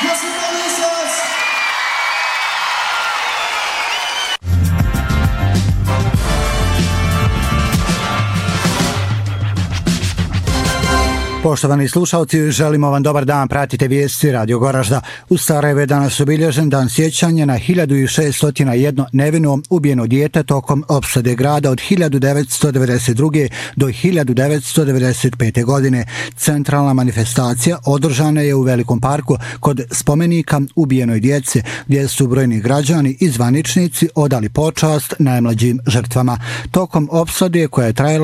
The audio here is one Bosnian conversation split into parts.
Poštovani slušalci, želimo vam dobar dan, pratite vijesti Radio Goražda. U Sarajevu je danas obilježen dan sjećanja na 1601 nevino ubijeno dijete tokom opsade grada od 1992. do 1995. godine. Centralna manifestacija održana je u Velikom parku kod spomenika ubijenoj djece, gdje su brojni građani i zvaničnici odali počast najmlađim žrtvama. Tokom opsade koja je trajala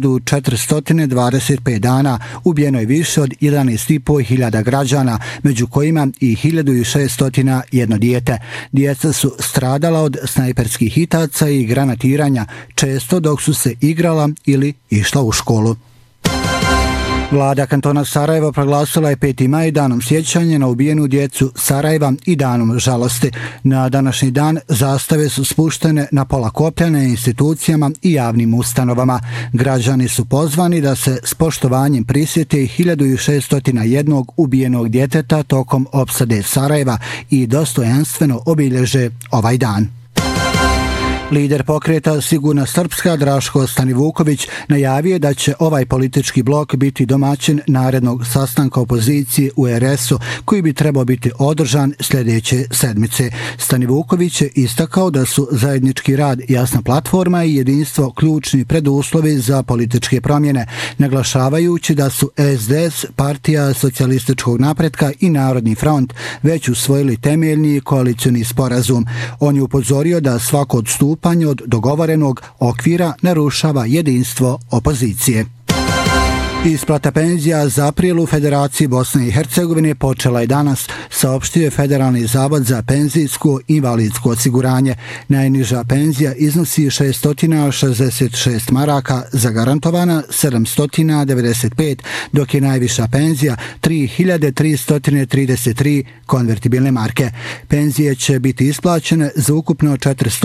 1425 dana, ubijeno je više od 11.500 građana, među kojima i 1601 dijete. Djeca su stradala od snajperskih hitaca i granatiranja, često dok su se igrala ili išla u školu. Vlada kantona Sarajeva proglasila je 5. maj danom sjećanja na ubijenu djecu Sarajeva i danom žalosti. Na današnji dan zastave su spuštene na pola koplja na institucijama i javnim ustanovama. Građani su pozvani da se s poštovanjem prisjete 1601 ubijenog djeteta tokom opsade Sarajeva i dostojanstveno obilježe ovaj dan. Lider pokreta Sigurna Srpska Draško Stanivuković najavio da će ovaj politički blok biti domaćin narednog sastanka opozicije u RS-u koji bi trebao biti održan sljedeće sedmice. Stanivuković je istakao da su zajednički rad, jasna platforma i jedinstvo ključni preduslovi za političke promjene, naglašavajući da su SDS, Partija socijalističkog napretka i Narodni front već usvojili temeljni koalicioni sporazum. On je upozorio da svako odstupanje od dogovorenog okvira narušava jedinstvo opozicije. Isplata penzija za april u Federaciji Bosne i Hercegovine počela je danas, saopštio je Federalni zavod za penzijsko i invalidsko osiguranje. Najniža penzija iznosi 666 maraka, zagarantovana 795, dok je najviša penzija 3333 konvertibilne marke. Penzije će biti isplaćene za ukupno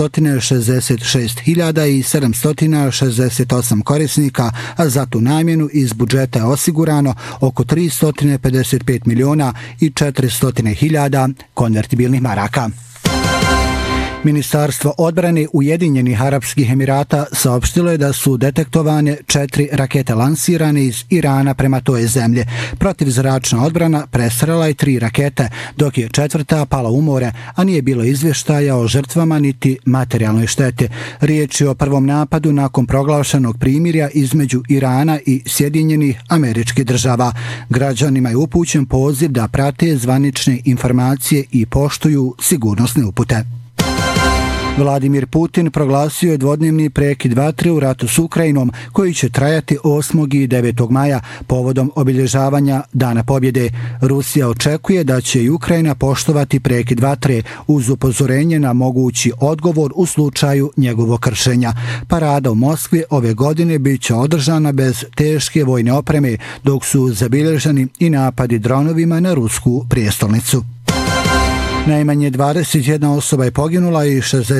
466.768 korisnika, a za tu namjenu iz budžeta je osigurano oko 355 miliona i 400.000 konvertibilnih maraka. Ministarstvo odbrane Ujedinjenih Arapskih Emirata saopštilo je da su detektovane 4 rakete lansirane iz Irana prema toj zemlji. Protivzračna odbrana presrela je 3 rakete, dok je 4. pala u more, a nije bilo izvještaja o žrtvama niti materijalnoj šteti. Riječ je o prvom napadu nakon proglašenog primirja između Irana i Sjedinjenih Američkih Država. Građanima je upućen poziv da prate zvanične informacije i poštuju sigurnosne upute. Vladimir Putin proglasio je dvodnevni prekid vatre u ratu s Ukrajinom koji će trajati 8. i 9. maja povodom obilježavanja Dana pobjede. Rusija očekuje da će i Ukrajina poštovati prekid vatre uz upozorenje na mogući odgovor u slučaju njegovog kršenja. Parada u Moskvi ove godine bit će održana bez teške vojne opreme, dok su zabilježeni i napadi dronovima na rusku prijestolnicu. Najmanje 21 osoba je poginula i 60